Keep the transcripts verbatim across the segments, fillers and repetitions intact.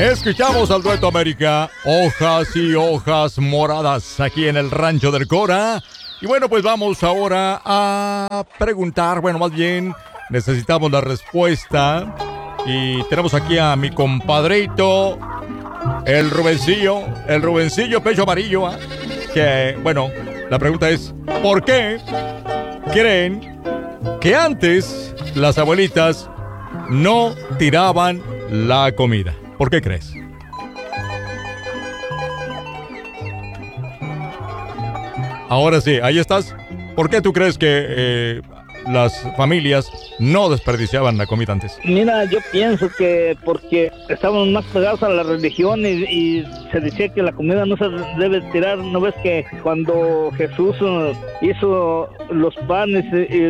Escuchamos al dueto América, hojas y hojas moradas, aquí en el Rancho del Cora. Y bueno, pues vamos ahora a preguntar, bueno, más bien necesitamos la respuesta. Y tenemos aquí a mi compadrito, el Rubencillo, el Rubencillo pecho amarillo, ¿eh? Que, bueno, la pregunta es, ¿por qué creen que antes las abuelitas no tiraban la comida? ¿Por qué crees? Ahora sí, ahí estás. ¿Por qué tú crees que eh, las familias no desperdiciaban la comida antes? Mira, yo pienso que porque estaban más pegados a la religión y, y se decía que la comida no se debe tirar. ¿No ves que cuando Jesús uh, hizo los panes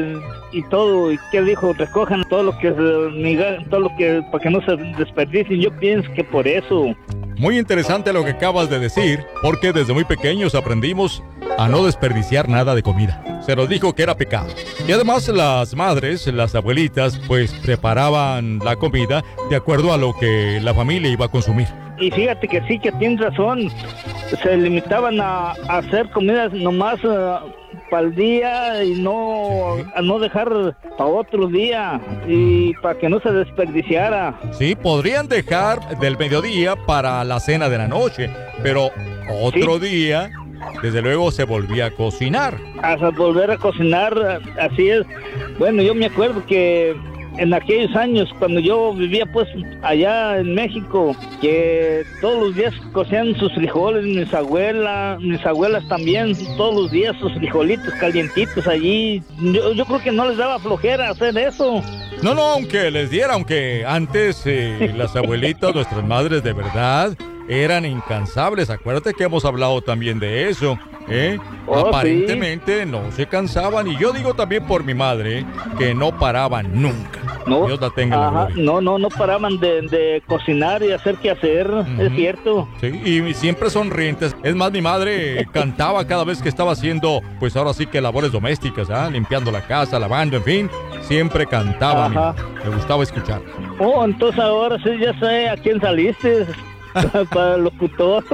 y, y todo, y que dijo, recojan todo lo que uh, todo lo que para que no se desperdicien? Yo pienso que por eso. Muy interesante lo que acabas de decir, porque desde muy pequeños aprendimos a no desperdiciar nada de comida. Se nos dijo que era pecado. Y además las madres, las abuelitas, pues preparaban la comida de acuerdo a lo que la familia iba a consumir. Y fíjate que sí, que tienes razón. Se limitaban a, a hacer comidas nomás uh, para el día y no, sí. a no dejar para otro día y para que no se desperdiciara. Sí, podrían dejar del mediodía para la cena de la noche, pero otro sí. día, desde luego, se volvía a cocinar. Hasta volver a cocinar, así es. Bueno, yo me acuerdo que en aquellos años, cuando yo vivía pues allá en México, que todos los días cocían sus frijoles, mis abuelas, mis abuelas también, todos los días sus frijolitos calientitos allí. Yo, yo creo que no les daba flojera hacer eso. No, no, aunque les diera, aunque antes eh, las abuelitas, nuestras madres de verdad, eran incansables. Acuérdate que hemos hablado también de eso, ¿eh? Oh, aparentemente sí. No se cansaban. Y yo digo también por mi madre, que no paraban nunca. No, Dios la tenga en la gloria. No, no, no paraban de, de cocinar y hacer qué hacer, uh-huh. Es cierto. Sí, y siempre sonrientes. Es más, mi madre cantaba cada vez que estaba haciendo, pues ahora sí que labores domésticas, ¿ah? Limpiando la casa, lavando, en fin. Siempre cantaba. Me gustaba escuchar. Oh, entonces ahora sí ya sé a quién saliste. Para el locutor.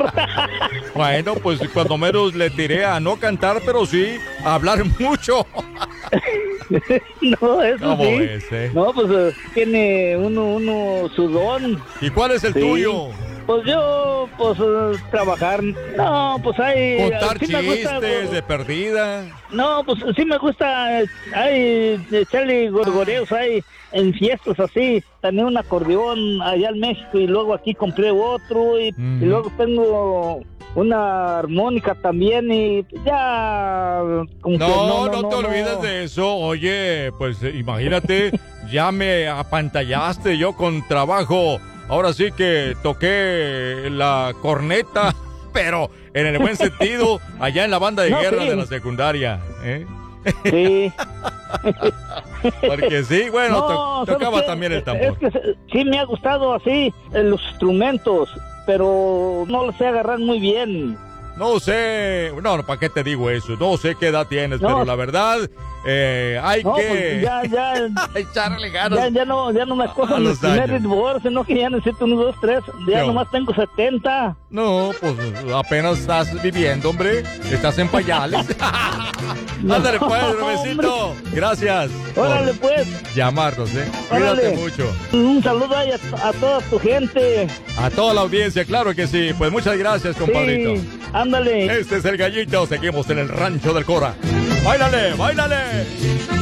Bueno, pues cuando menos le tiré a no cantar, pero sí a hablar mucho. No, eso ¿Cómo sí. es, eh? No, pues uh, tiene uno, uno su don. ¿Y cuál es el sí. tuyo? Pues yo, pues, uh, trabajar. No, pues hay... Contar sí chistes gusta, pues, de perdida. No, pues sí me gusta. Hay echarle gorgoreos ahí en fiestas así. También un acordeón allá en México y luego aquí compré otro y, mm. y luego tengo una armónica también y ya... Como no, que no, no, no, no te no. olvides de eso. Oye, pues imagínate, ya me apantallaste yo con trabajo. Ahora sí que toqué la corneta, pero en el buen sentido, allá en la banda de no, guerra sí. de la secundaria, ¿eh? Sí. Porque sí, bueno, no, to tocaba que, también el tambor. Es que sí me ha gustado así los instrumentos, pero no los sé agarrar muy bien. No sé, no, ¿para qué te digo eso? No sé qué edad tienes, no. pero la verdad, eh, hay no, que pues ya, ya, echarle ganas. Ya, ya no, ya no me escojo mi primer divorcio, no que ya necesito unos dos, tres, ya nomás tengo setenta. No, pues apenas estás viviendo, hombre, estás en pañales. No, ándale pues, Rubecito, gracias. Órale pues. Llamarnos, eh. Órale. Cuídate mucho. Un saludo ahí a, a toda tu gente. A toda la audiencia, claro que sí. Pues muchas gracias, compadrito. Sí, ándale. Este es el Gallito, seguimos en el Rancho del Cora. ¡Báilale, báilale!